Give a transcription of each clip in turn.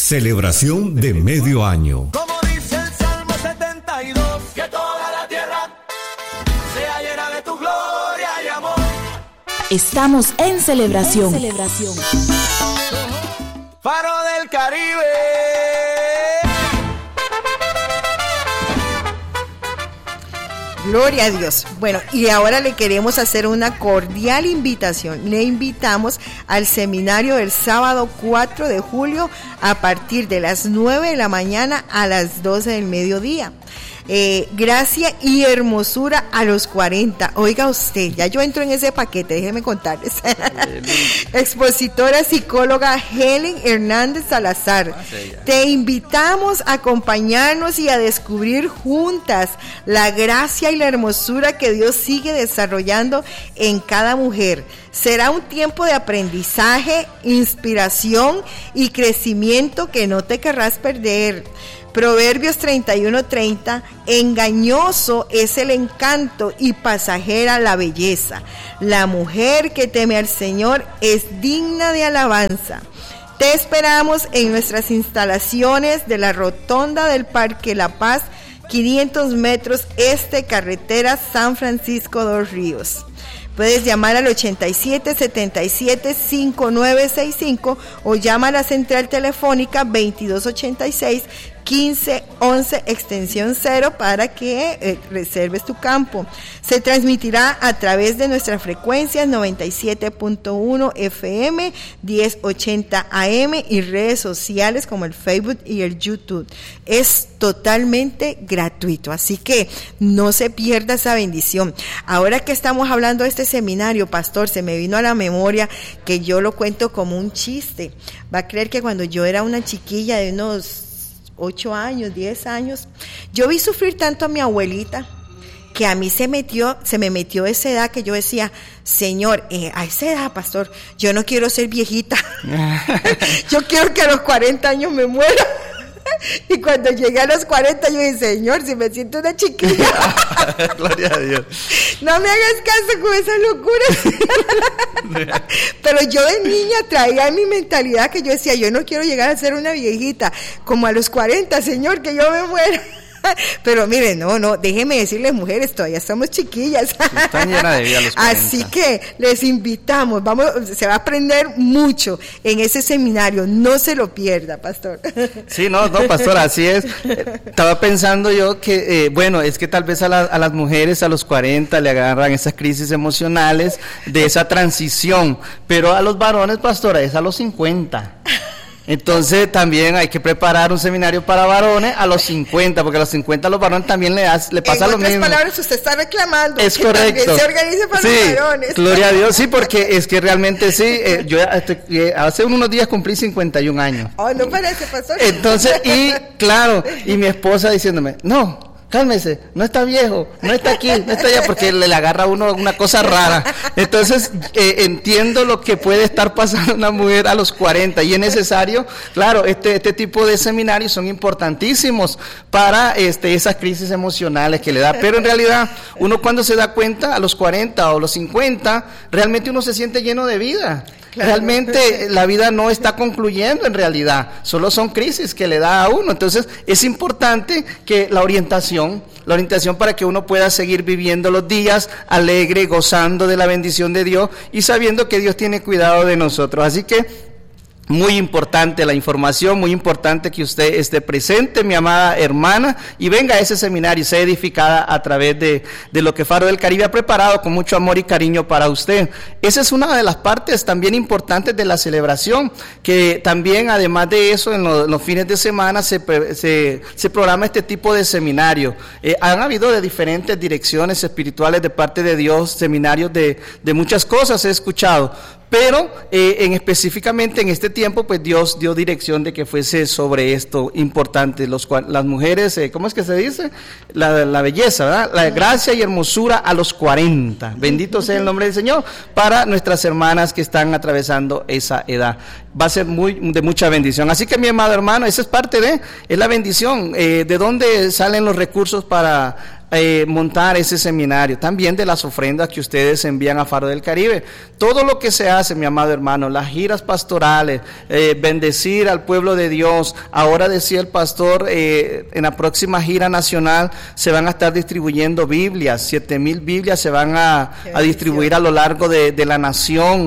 Celebración de medio año. Como dice el Salmo 72, que toda la tierra sea llena de tu gloria y amor. Estamos en celebración. Faro del Caribe. Gloria a Dios. Bueno, y ahora le queremos hacer una cordial invitación. Le invitamos al seminario del sábado 4 de julio a partir de las 9 de la mañana a las 12 del mediodía. Gracia y hermosura a los 40. Oiga usted, ya yo entro en ese paquete, déjeme contarles. Expositora psicóloga Helen Hernández Salazar. Te invitamos a acompañarnos y a descubrir juntas la gracia y la hermosura que Dios sigue desarrollando en cada mujer. Será un tiempo de aprendizaje, inspiración y crecimiento que no te querrás perder. Proverbios 31:30, engañoso es el encanto y pasajera la belleza. La mujer que teme al Señor es digna de alabanza. Te esperamos en nuestras instalaciones de la rotonda del Parque La Paz, 500 metros este, carretera San Francisco Dos Ríos. Puedes llamar al 8777-5965 o llama a la central telefónica 2286-1511 extensión 0 para que reserves tu campo. Se transmitirá a través de nuestras frecuencias 97.1 FM, 1080 AM y redes sociales como el Facebook y el YouTube. Es totalmente gratuito, así que no se pierda esa bendición. Ahora que estamos hablando de este seminario, pastor, se me vino a la memoria que yo lo cuento como un chiste. Va a creer que cuando yo era una chiquilla de unos 8 años, 10 años, yo vi sufrir tanto a mi abuelita que a mí se me metió esa edad que yo decía, Señor, a esa edad, pastor, yo no quiero ser viejita. Yo quiero que a los 40 años me muera. Y cuando llegué a los 40 yo dije, Señor, si me siento una chiquilla. Gloria a Dios. No me hagas caso con esas locuras. Pero yo de niña traía en mi mentalidad que yo decía, yo no quiero llegar a ser una viejita, como a los 40, Señor, que yo me muera. Pero miren, no, déjenme decirles, mujeres, todavía estamos chiquillas. Están llenas de vida los 40. Así que les invitamos, se va a aprender mucho en ese seminario, no se lo pierda, pastor. Sí, no, pastor, así es. Estaba pensando yo que, es que tal vez a las mujeres a los 40 le agarran esas crisis emocionales de esa transición, pero a los varones, pastora, es a los 50. Entonces también hay que preparar un seminario para varones a los 50, porque a los 50 a los varones también le pasa lo mismo. En otras palabras, usted está reclamando es que correcto. También se organice para los varones. Gloria a Dios, sí, porque es que realmente sí, yo hace unos días cumplí 51 años. Oh, no parece, pastor. Entonces, y mi esposa diciéndome, no, cálmese, no está viejo, no está aquí, no está allá, porque le agarra a uno una cosa rara. Entonces, entiendo lo que puede estar pasando una mujer a los 40 y es necesario, claro, este tipo de seminarios son importantísimos para esas crisis emocionales que le da, pero en realidad, uno cuando se da cuenta a los 40 o los 50, realmente uno se siente lleno de vida. Claro. Realmente la vida no está concluyendo en realidad, solo son crisis que le da a uno. Entonces es importante que la orientación para que uno pueda seguir viviendo los días alegre, gozando de la bendición de Dios y sabiendo que Dios tiene cuidado de nosotros. Así que muy importante la información, muy importante que usted esté presente, mi amada hermana, y venga a ese seminario y sea edificada a través de lo que Faro del Caribe ha preparado con mucho amor y cariño para usted. Esa es una de las partes también importantes de la celebración, que también además de eso en los fines de semana se programa este tipo de seminario. Han habido de diferentes direcciones espirituales de parte de Dios, seminarios de muchas cosas he escuchado, pero específicamente en este tiempo pues Dios dio dirección de que fuese sobre esto importante, las mujeres, ¿cómo es que se dice? La belleza, ¿verdad? La gracia y hermosura a los 40, bendito sea el nombre del Señor, para nuestras hermanas que están atravesando esa edad. Va a ser de mucha bendición. Así que mi amado hermano, esa es parte es la bendición. ¿De dónde salen los recursos para montar ese seminario, también de las ofrendas que ustedes envían a Faro del Caribe. Todo lo que se hace, mi amado hermano, las giras pastorales, bendecir al pueblo de Dios. Ahora decía el pastor, en la próxima gira nacional se van a estar distribuyendo Biblias, 7,000 Biblias se van a distribuir a lo largo de la nación,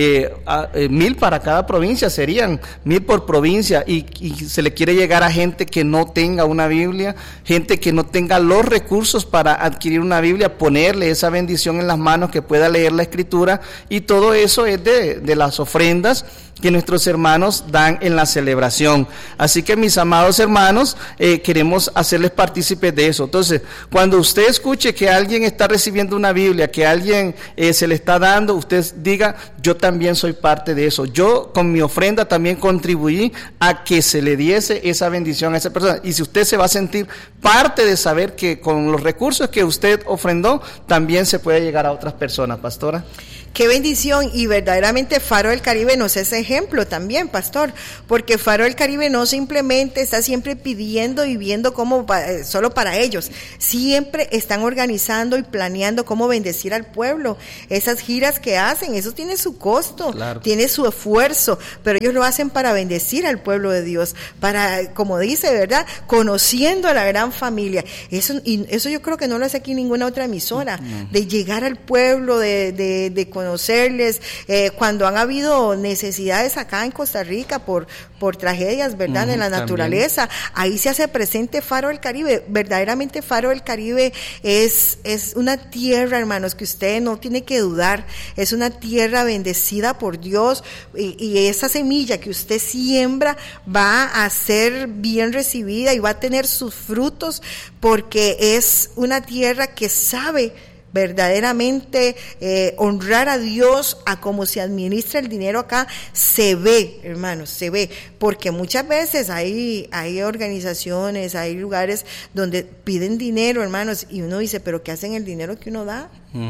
1,000 para cada provincia, serían 1,000 por provincia, y se le quiere llegar a gente que no tenga una Biblia, gente que no tenga los recursos para adquirir una Biblia, ponerle esa bendición en las manos, que pueda leer la Escritura, y todo eso es de las ofrendas que nuestros hermanos dan en la celebración. Así que, mis amados hermanos, queremos hacerles partícipes de eso. Entonces, cuando usted escuche que alguien está recibiendo una Biblia, que alguien se le está dando, usted diga: yo también soy parte de eso, yo con mi ofrenda también contribuí a que se le diese esa bendición a esa persona. Y si usted se va a sentir parte de saber que con los recursos que usted ofrendó, también se puede llegar a otras personas, pastora. Qué bendición, y verdaderamente Faro del Caribe nos es ejemplo también, pastor, porque Faro del Caribe no simplemente está siempre pidiendo y viendo cómo solo para ellos, siempre están organizando y planeando cómo bendecir al pueblo. Esas giras que hacen, eso tiene su costo, claro, tiene su esfuerzo, pero ellos lo hacen para bendecir al pueblo de Dios, para, como dice, ¿verdad?, conociendo a la gran familia. Eso yo creo que no lo hace aquí ninguna otra emisora, de llegar al pueblo, de conocerles, cuando han habido necesidades acá en Costa Rica por tragedias, ¿verdad?, en la naturaleza, ahí se hace presente Faro del Caribe. Verdaderamente Faro del Caribe es una tierra, hermanos, que usted no tiene que dudar, es una tierra bendecida por Dios, y esa semilla que usted siembra va a ser bien recibida y va a tener sus frutos, porque es una tierra que sabe verdaderamente honrar a Dios, a cómo se administra el dinero acá. Se ve, hermanos, se ve, porque muchas veces hay organizaciones, hay lugares donde piden dinero, hermanos, y uno dice: ¿pero qué hacen el dinero que uno da?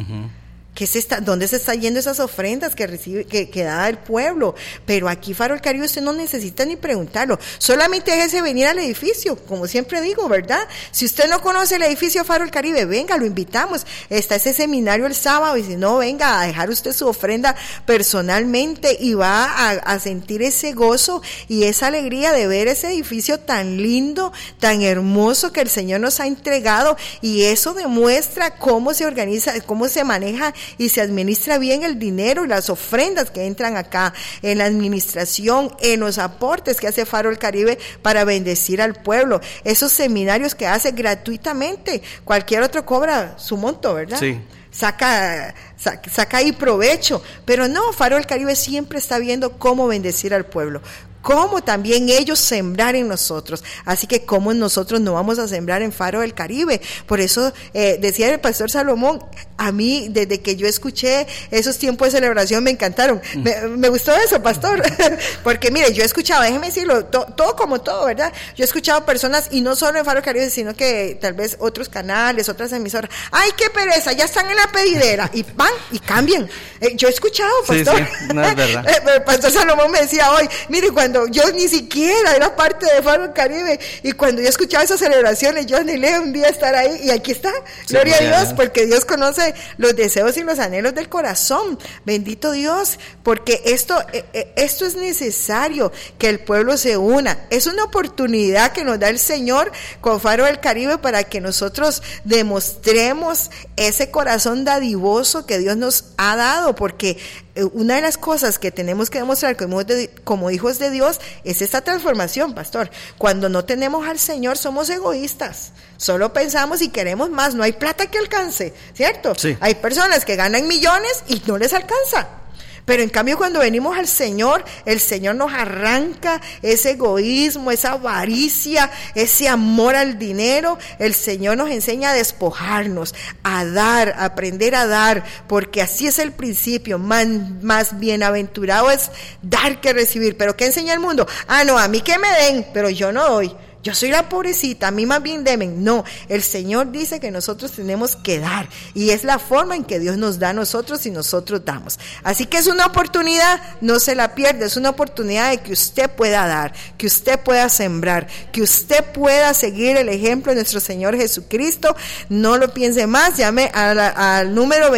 ¿Dónde se está yendo esas ofrendas que recibe, que da el pueblo? Pero aquí, Faro del Caribe, usted no necesita ni preguntarlo, solamente déjese venir al edificio, como siempre digo, ¿verdad? Si usted no conoce el edificio Faro del Caribe, venga, lo invitamos. Está ese seminario el sábado, y si no, venga a dejar usted su ofrenda personalmente, y va a sentir ese gozo y esa alegría de ver ese edificio tan lindo, tan hermoso que el Señor nos ha entregado, y eso demuestra cómo se organiza, cómo se maneja y se administra bien el dinero y las ofrendas que entran acá, en la administración, en los aportes que hace Faro del Caribe para bendecir al pueblo. Esos seminarios que hace gratuitamente, cualquier otro cobra su monto, ¿verdad? Sí. Saca ahí provecho, pero no, Faro del Caribe siempre está viendo cómo bendecir al pueblo, cómo también ellos sembrar en nosotros. Así que cómo nosotros no vamos a sembrar en Faro del Caribe. Por eso decía el pastor Salomón, a mí desde que yo escuché esos tiempos de celebración me encantaron. Me gustó eso, pastor, porque mire, yo he escuchado, déjeme decirlo, todo como todo, ¿verdad? Yo he escuchado personas, y no solo en Faro del Caribe, sino que tal vez otros canales, otras emisoras: ¡ay, qué pereza! Ya están en la pedidera, y van y cambian. Yo he escuchado, pastor. Sí, no es verdad. El pastor Salomón me decía hoy, mire, cuando yo ni siquiera era parte de Faro del Caribe, y cuando yo escuchaba esas celebraciones, yo anhelé un día estar ahí, y aquí está, sí, gloria a Dios, porque Dios conoce los deseos y los anhelos del corazón. Bendito Dios, porque esto es necesario, que el pueblo se una. Es una oportunidad que nos da el Señor con Faro del Caribe para que nosotros demostremos ese corazón dadivoso que Dios nos ha dado, porque una de las cosas que tenemos que demostrar como hijos de Dios es esta transformación, pastor. Cuando no tenemos al Señor, somos egoístas, solo pensamos y queremos más, no hay plata que alcance, ¿cierto? Sí. Hay personas que ganan millones y no les alcanza. Pero en cambio, cuando venimos al Señor, el Señor nos arranca ese egoísmo, esa avaricia, ese amor al dinero. El Señor nos enseña a despojarnos, a dar, a aprender a dar, porque así es el principio. Más bienaventurado es dar que recibir. ¿Pero qué enseña el mundo? No, a mí que me den, pero yo no doy. yo soy la pobrecita, a mí más bien deben. No, el Señor dice que nosotros tenemos que dar, y es la forma en que Dios nos da a nosotros y nosotros damos. Así que es una oportunidad, no se la pierda, es una oportunidad de que usted pueda dar, que usted pueda sembrar, que usted pueda seguir el ejemplo de nuestro Señor Jesucristo. No lo piense más, llame al número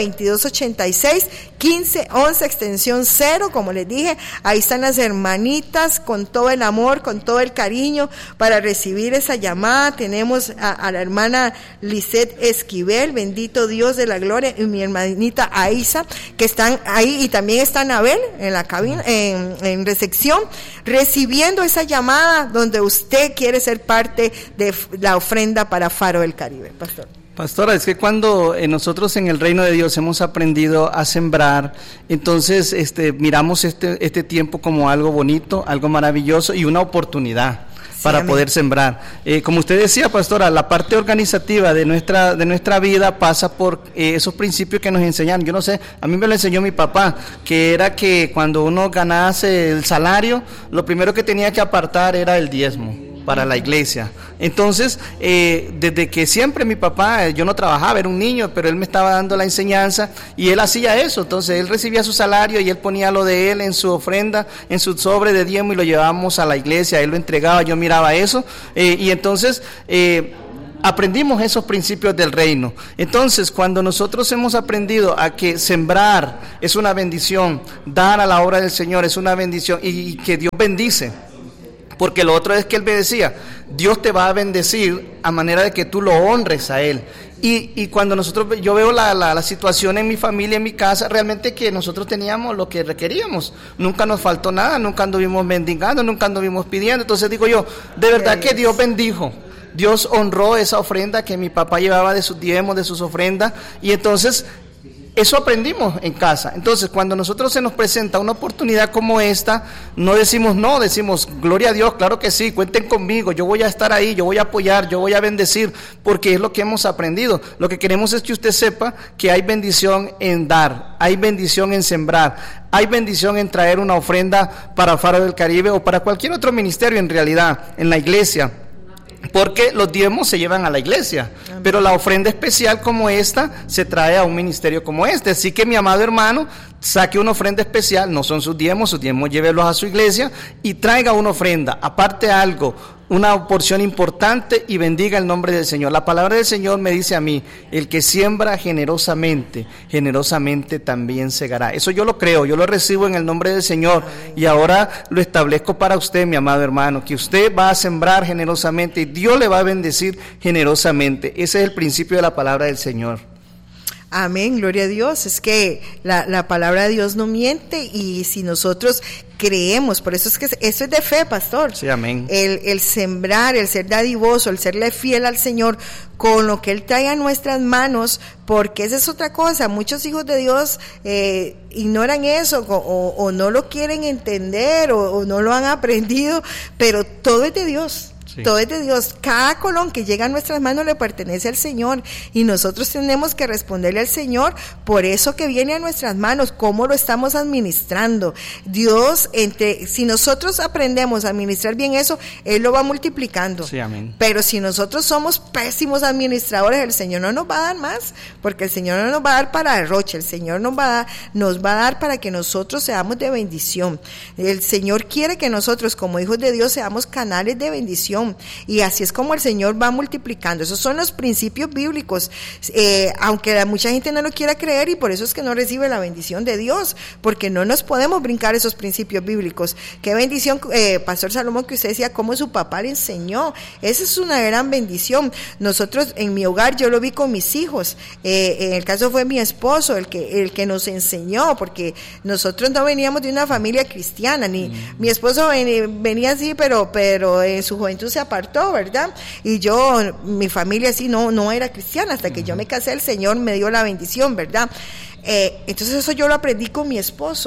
2286-1511 extensión 0, como les dije, ahí están las hermanitas con todo el amor, con todo el cariño para recibir esa llamada. Tenemos a la hermana Lisette Esquivel, bendito Dios de la gloria, y mi hermanita Aiza, que están ahí, y también está Anabel en la cabina, en recepción, recibiendo esa llamada donde usted quiere ser parte de la ofrenda para Faro del Caribe, pastor. Pastora, es que cuando nosotros en el reino de Dios hemos aprendido a sembrar, entonces miramos este tiempo como algo bonito, algo maravilloso y una oportunidad para poder sembrar. Como usted decía, pastora, la parte organizativa de nuestra vida pasa por esos principios que nos enseñan. Yo no sé, a mí me lo enseñó mi papá, que era que cuando uno ganase el salario, lo primero que tenía que apartar era el diezmo para la iglesia. Entonces, desde que siempre mi papá, yo no trabajaba, era un niño, pero él me estaba dando la enseñanza y él hacía eso. Entonces, él recibía su salario y él ponía lo de él en su ofrenda, en su sobre de diezmo, y lo llevábamos a la iglesia, él lo entregaba, yo miraba eso, y entonces aprendimos esos principios del reino. Entonces, cuando nosotros hemos aprendido a que sembrar es una bendición, dar a la obra del Señor es una bendición, y que Dios bendice. Porque lo otro es que él me decía, Dios te va a bendecir a manera de que tú lo honres a él. Y cuando yo veo la situación en mi familia, en mi casa, realmente que nosotros teníamos lo que requeríamos. Nunca nos faltó nada, nunca anduvimos mendigando, nunca anduvimos pidiendo. Entonces digo yo, de verdad que Dios bendijo. Dios honró esa ofrenda que mi papá llevaba de sus diezmos, de sus ofrendas, y entonces eso aprendimos en casa. Entonces, cuando nosotros se nos presenta una oportunidad como esta, no decimos no, decimos gloria a Dios, claro que sí, cuenten conmigo, yo voy a estar ahí, yo voy a apoyar, yo voy a bendecir, porque es lo que hemos aprendido. Lo que queremos es que usted sepa que hay bendición en dar, hay bendición en sembrar, hay bendición en traer una ofrenda para Faro del Caribe o para cualquier otro ministerio en realidad, en la iglesia. Porque los diezmos se llevan a la iglesia, pero la ofrenda especial como esta se trae a un ministerio como este. Así que mi amado hermano, saque una ofrenda especial, no son sus diezmos llévelos a su iglesia y traiga una ofrenda, aparte algo, una porción importante, y bendiga el nombre del Señor. La palabra del Señor me dice a mí, el que siembra generosamente, generosamente también segará. Eso yo lo creo, yo lo recibo en el nombre del Señor, y ahora lo establezco para usted, mi amado hermano, que usted va a sembrar generosamente y Dios le va a bendecir generosamente. Ese es el principio de la palabra del Señor. Amén, gloria a Dios. Es que la palabra de Dios no miente, y si nosotros creemos, por eso es que eso es de fe, pastor. Sí, amén. El sembrar, el ser dadivoso, el serle fiel al Señor con lo que Él trae a nuestras manos, porque esa es otra cosa. Muchos hijos de Dios ignoran eso, o no lo quieren entender, o no lo han aprendido, pero todo es de Dios. Sí. Todo es de Dios. Cada colón que llega a nuestras manos le pertenece al Señor, y nosotros tenemos que responderle al Señor por eso que viene a nuestras manos, cómo lo estamos administrando. Dios, si nosotros aprendemos a administrar bien eso, Él lo va multiplicando. Sí, amén. Pero si nosotros somos pésimos administradores, el Señor no nos va a dar más, porque el Señor no nos va a dar para derroche, el Señor nos va a dar para que nosotros seamos de bendición. El Señor quiere que nosotros como hijos de Dios seamos canales de bendición. Y así es como el Señor va multiplicando. Esos son los principios bíblicos, aunque mucha gente no lo quiera creer, y por eso es que no recibe la bendición de Dios, porque no nos podemos brincar esos principios bíblicos. Qué bendición, Pastor Salomón, que usted decía cómo su papá le enseñó. Esa es una gran bendición. Nosotros en mi hogar, yo lo vi con mis hijos, en el caso fue mi esposo el que nos enseñó, porque nosotros no veníamos de una familia cristiana, ni mi esposo venía así, pero en su juventud se apartó, ¿verdad? Y mi familia así no era cristiana, hasta que yo me casé, el Señor me dio la bendición, ¿verdad? Entonces eso yo lo aprendí con mi esposo.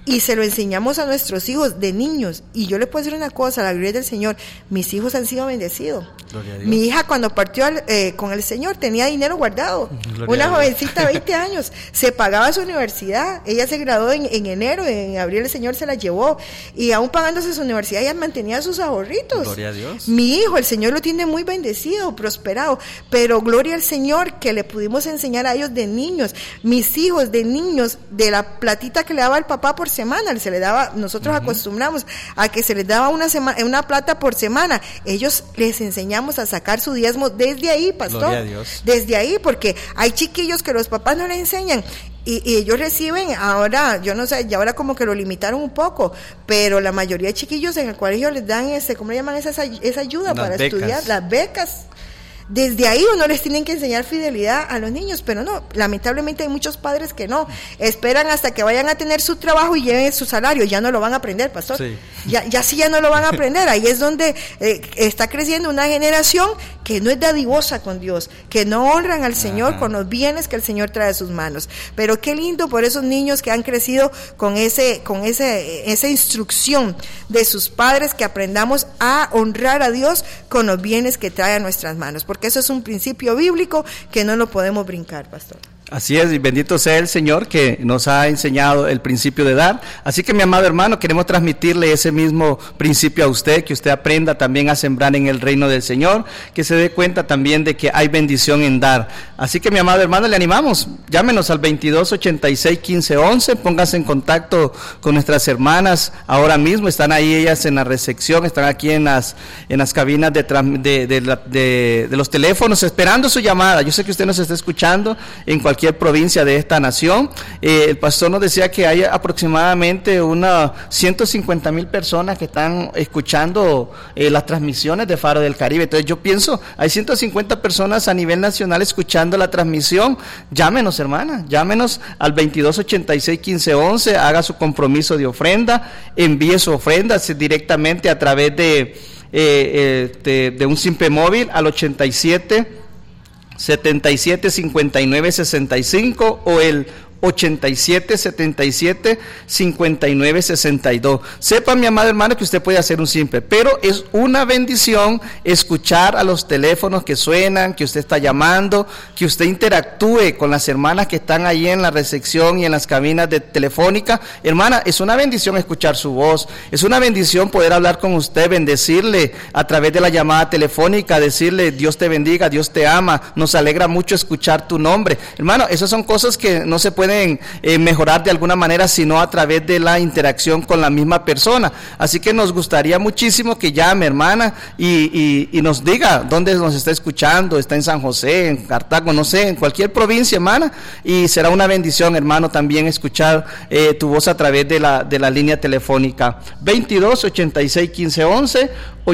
y se lo enseñamos a nuestros hijos de niños. Y yo le puedo decir una cosa, la gloria del Señor, mis hijos han sido bendecidos. Mi hija cuando partió con el Señor tenía dinero guardado. Una jovencita de 20 años, se pagaba su universidad, ella se graduó en enero, en abril el Señor se la llevó, y aún pagándose su universidad ella mantenía sus ahorritos. Gloria a Dios. Mi hijo, el Señor lo tiene muy bendecido, prosperado, pero gloria al Señor que le pudimos enseñar a ellos de niños. Mis hijos de niños, de la platita que le daba el papá por semana, se le daba, nosotros acostumbramos a que se les daba una plata por semana, ellos les enseñamos a sacar su diezmo desde ahí, pastor. Gloria a Dios. Desde ahí, porque hay chiquillos que los papás no les enseñan. Y ellos reciben ahora, yo no sé, y ahora como que lo limitaron un poco, pero la mayoría de chiquillos en el colegio les dan ¿cómo le llaman esa ayuda para estudiar? Las becas. Desde ahí uno les tiene que enseñar fidelidad a los niños, pero no, lamentablemente hay muchos padres que no, esperan hasta que vayan a tener su trabajo y lleven su salario, ya no lo van a aprender, pastor. Sí. Ya no lo van a aprender. Ahí es donde está creciendo una generación que no es dadivosa con Dios, que no honran al Señor con los bienes que el Señor trae a sus manos. Pero qué lindo por esos niños que han crecido con esa instrucción de sus padres, que aprendamos a honrar a Dios con los bienes que trae a nuestras manos, porque eso es un principio bíblico que no lo podemos brincar, pastor. Así es, y bendito sea el Señor que nos ha enseñado el principio de dar. Así que, mi amado hermano, queremos transmitirle ese mismo principio a usted, que usted aprenda también a sembrar en el reino del Señor, que se dé cuenta también de que hay bendición en dar. Así que, mi amado hermano, le animamos, llámenos al 2286-1511, póngase en contacto con nuestras hermanas ahora mismo, están ahí ellas en la recepción, están aquí en las cabinas de los teléfonos, esperando su llamada. Yo sé que usted nos está escuchando en cualquier provincia de esta nación. El pastor nos decía que hay aproximadamente unas 150,000 personas que están escuchando las transmisiones de Faro del Caribe. Entonces yo pienso, hay 150 personas a nivel nacional escuchando la transmisión. Llámenos, hermana, llámenos al 2286-1511, haga su compromiso de ofrenda, envíe su ofrenda directamente a través de un simple móvil al 87-77-59-65 o el 87-77-59-62. Sepa, mi amado hermano, que usted puede hacer un simple, pero es una bendición escuchar a los teléfonos que suenan, que usted está llamando, que usted interactúe con las hermanas que están ahí en la recepción y en las cabinas de telefónica. Hermana, es una bendición escuchar su voz, es una bendición poder hablar con usted, bendecirle a través de la llamada telefónica, decirle Dios te bendiga, Dios te ama, nos alegra mucho escuchar tu nombre. Hermano, esas son cosas que no se pueden mejorar de alguna manera sino a través de la interacción con la misma persona. Así que nos gustaría muchísimo que llame, hermana, y nos diga dónde nos está escuchando. Está en San José, en Cartago, no sé, en cualquier provincia, hermana, y será una bendición, hermano, también escuchar tu voz a través de la línea telefónica 2286-1511,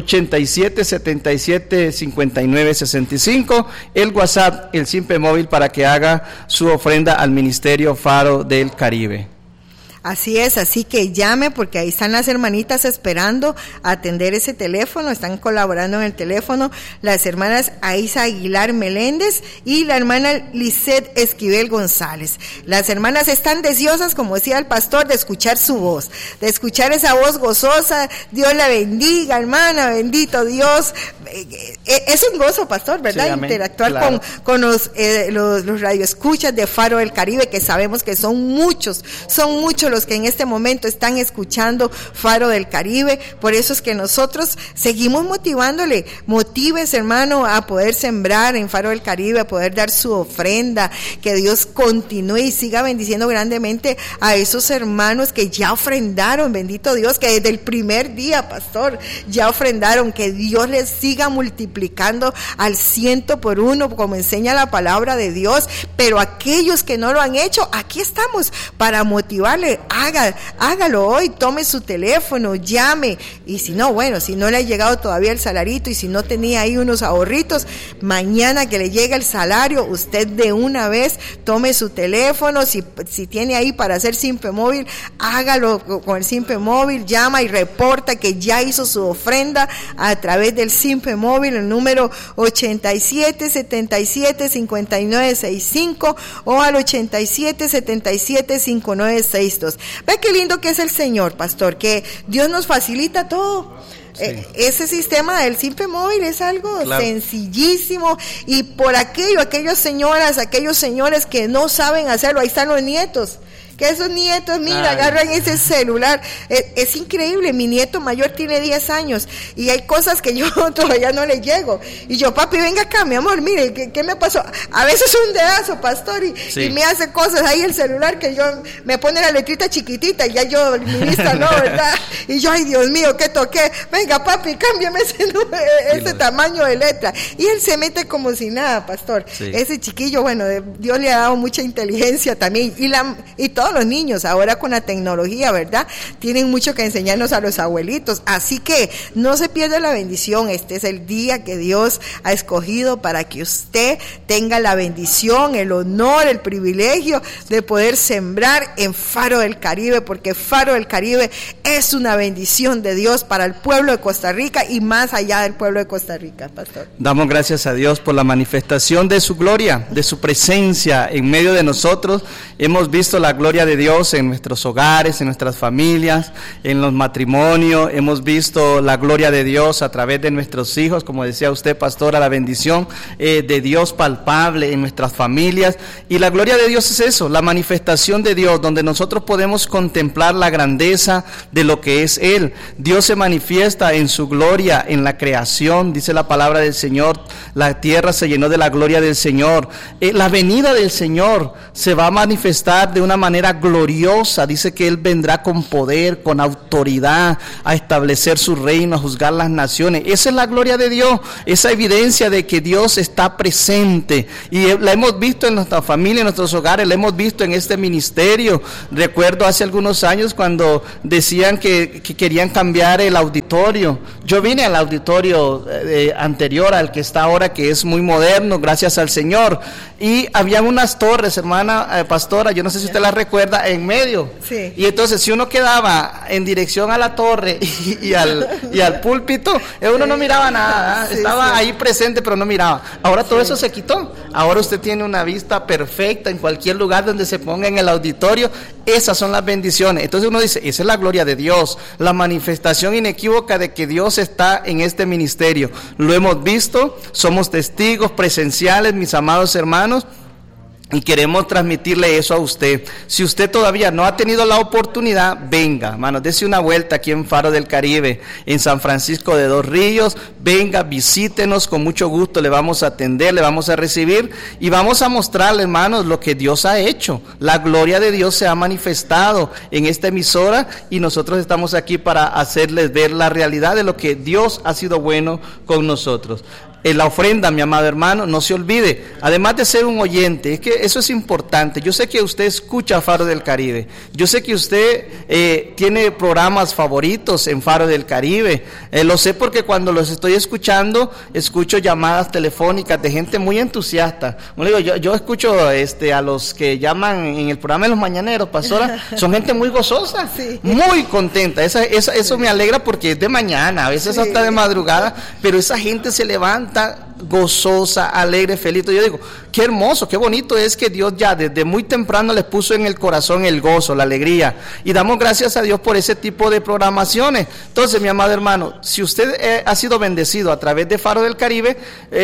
87-77-59-65, el WhatsApp, el simple móvil para que haga su ofrenda al Ministerio Faro del Caribe. Así es, así que llame, porque ahí están las hermanitas esperando a atender ese teléfono, están colaborando en el teléfono, las hermanas Aisa Aguilar Meléndez y la hermana Lisette Esquivel González. Las hermanas están deseosas, como decía el pastor, de escuchar su voz, de escuchar esa voz gozosa. Dios la bendiga, hermana, bendito Dios. Es un gozo, pastor, ¿verdad? Sí, interactuar, claro, con los radioescuchas de Faro del Caribe, que sabemos que son muchos los que en este momento están escuchando Faro del Caribe. Por eso es que nosotros seguimos motivándole. Motíves, hermano, a poder sembrar en Faro del Caribe, a poder dar su ofrenda, que Dios continúe y siga bendiciendo grandemente a esos hermanos que ya ofrendaron, bendito Dios, que desde el primer día, pastor, ya ofrendaron. Que Dios les siga multiplicando al 100%, como enseña la palabra de Dios. Pero aquellos que no lo han hecho, aquí estamos para motivarle. Hágalo hoy, tome su teléfono, llame, y si no, bueno, si no le ha llegado todavía el salarito y si no tenía ahí unos ahorritos, mañana que le llegue el salario, usted de una vez tome su teléfono, si tiene ahí para hacer simple móvil, hágalo con el simple móvil, llama y reporta que ya hizo su ofrenda a través del simple móvil, el número 87-77-59-65 o al 87-77-59-62. Dios. Ve qué lindo que es el Señor, pastor, que Dios nos facilita todo. Sí. Ese sistema del Simpe Móvil es algo sencillísimo, y por aquellas señoras, aquellos señores que no saben hacerlo, ahí están los nietos. Que esos nietos, mira, agarran ese celular. Es increíble. Mi nieto mayor tiene 10 años y hay cosas que yo todavía no le llego. Y yo, papi, venga acá, mi amor, mire, ¿qué me pasó? A veces un dedazo, pastor, y me hace cosas ahí el celular que yo me pone la letrita chiquitita y ya yo, mi vista no, ¿verdad? Y yo, ay, Dios mío, ¿qué toqué? Venga, papi, cámbiame ese tamaño de letra. Y él se mete como si nada, pastor. Sí. Ese chiquillo, bueno, Dios le ha dado mucha inteligencia también. Y todos los niños ahora con la tecnología, ¿verdad? Tienen mucho que enseñarnos a los abuelitos, así que no se pierda la bendición. Este es el día que Dios ha escogido para que usted tenga la bendición, el honor, el privilegio de poder sembrar en Faro del Caribe, porque Faro del Caribe es una bendición de Dios para el pueblo de Costa Rica y más allá del pueblo de Costa Rica, pastor. Damos gracias a Dios por la manifestación de su gloria, de su presencia en medio de nosotros. Hemos visto la gloria de Dios en nuestros hogares, en nuestras familias, en los matrimonios. Hemos visto la gloria de Dios a través de nuestros hijos, como decía usted, pastora, la bendición de Dios palpable en nuestras familias. Y la gloria de Dios es eso, la manifestación de Dios, donde nosotros podemos contemplar la grandeza de lo que es Él. Dios se manifiesta en su gloria en la creación, dice la palabra del Señor. La tierra se llenó de la gloria del Señor. La venida del Señor se va a manifestar de una manera gloriosa. Dice que Él vendrá con poder, con autoridad, a establecer su reino, a juzgar las naciones. Esa es la gloria de Dios, esa evidencia de que Dios está presente, y la hemos visto en nuestra familia, en nuestros hogares, la hemos visto en este ministerio. Recuerdo hace algunos años cuando decían que querían cambiar el auditorio. Yo vine al auditorio anterior al que está ahora, que es muy moderno, gracias al Señor, y habían unas torres, hermana pastora, yo no sé si usted las recuerda, en medio. Sí. Y entonces si uno quedaba en dirección a la torre y al púlpito, uno no miraba nada, sí, estaba ahí presente pero no miraba. Ahora todo eso se quitó. Ahora usted tiene una vista perfecta en cualquier lugar donde se ponga en el auditorio. Esas son las bendiciones. Entonces uno dice, esa es la gloria de Dios, la manifestación inequívoca de que Dios está en este ministerio. Lo hemos visto, somos testigos presenciales, mis amados hermanos, y queremos transmitirle eso a usted. Si usted todavía no ha tenido la oportunidad, venga, hermanos, dése una vuelta aquí en Faro del Caribe, en San Francisco de Dos Ríos. Venga, visítenos, con mucho gusto le vamos a atender, le vamos a recibir y vamos a mostrarle, hermanos, lo que Dios ha hecho. La gloria de Dios se ha manifestado en esta emisora y nosotros estamos aquí para hacerles ver la realidad de lo que Dios ha sido bueno con nosotros. En la ofrenda, mi amado hermano, no se olvide, además de ser un oyente, es que eso es importante. Yo sé que usted escucha Faro del Caribe, yo sé que usted tiene programas favoritos en Faro del Caribe, lo sé porque cuando los estoy escuchando, escucho llamadas telefónicas de gente muy entusiasta. Bueno, digo, yo escucho a los que llaman en el programa de los mañaneros, pastora, son gente muy gozosa, sí, muy contenta. Eso me alegra porque es de mañana, a veces sí, hasta de madrugada, pero esa gente se levanta gozosa, alegre, feliz. Yo digo, qué hermoso, qué bonito es que Dios ya desde muy temprano les puso en el corazón el gozo, la alegría, y damos gracias a Dios por ese tipo de programaciones. Entonces, mi amado hermano, si usted ha sido bendecido a través de Faro del Caribe,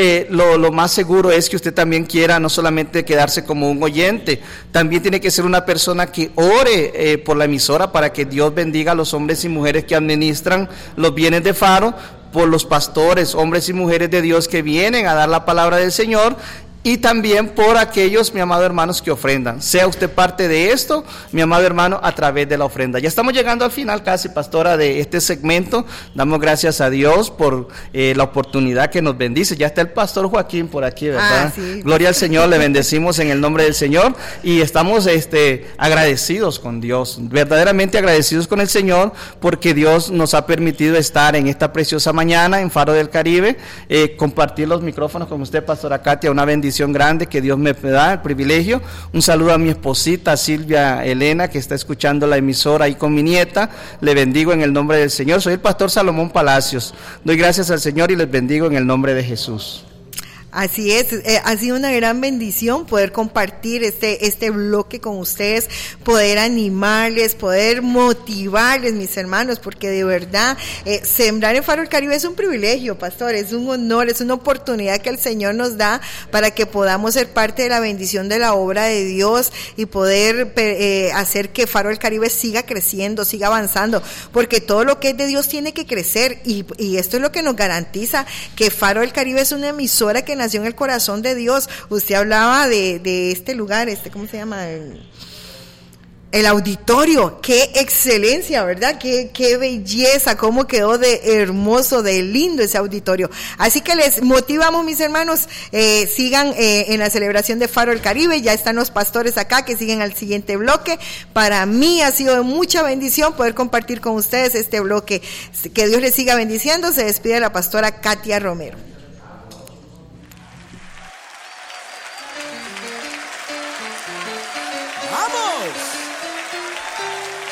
lo más seguro es que usted también quiera no solamente quedarse como un oyente, también tiene que ser una persona que ore por la emisora para que Dios bendiga a los hombres y mujeres que administran los bienes de Faro, por los pastores, hombres y mujeres de Dios que vienen a dar la palabra del Señor, y también por aquellos, mi amado hermanos, que ofrendan. Sea usted parte de esto, mi amado hermano, a través de la ofrenda. Ya estamos llegando al final casi, pastora, de este segmento. Damos gracias a Dios por la oportunidad que nos bendice. Ya está el pastor Joaquín por aquí, ¿verdad? Sí. Gloria al Señor, le bendecimos en el nombre del Señor y estamos agradecidos con Dios, verdaderamente agradecidos con el Señor, porque Dios nos ha permitido estar en esta preciosa mañana en Faro del Caribe, compartir los micrófonos con usted, pastora Katia, una bendición grande que Dios me da el privilegio. Un saludo a mi esposita Silvia Elena, que está escuchando la emisora ahí con mi nieta. Le bendigo en el nombre del Señor. Soy el pastor Salomón Palacios. Doy gracias al Señor y les bendigo en el nombre de Jesús. Así es, ha sido una gran bendición poder compartir este bloque con ustedes, poder animarles, poder motivarles, mis hermanos, porque de verdad, sembrar en Faro del Caribe es un privilegio, pastor, es un honor, es una oportunidad que el Señor nos da para que podamos ser parte de la bendición de la obra de Dios y poder hacer que Faro del Caribe siga creciendo, siga avanzando, porque todo lo que es de Dios tiene que crecer y esto es lo que nos garantiza que Faro del Caribe es una emisora que nació en el corazón de Dios. Usted hablaba de este lugar, ¿cómo se llama? El auditorio. Qué excelencia, ¿verdad? Qué belleza, cómo quedó de hermoso, de lindo ese auditorio. Así que les motivamos, mis hermanos, sigan en la celebración de Faro del Caribe. Ya están los pastores acá que siguen al siguiente bloque. Para mí ha sido de mucha bendición poder compartir con ustedes este bloque. Que Dios les siga bendiciendo. Se despide la pastora Katia Romero.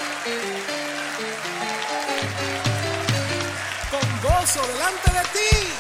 Delante de ti.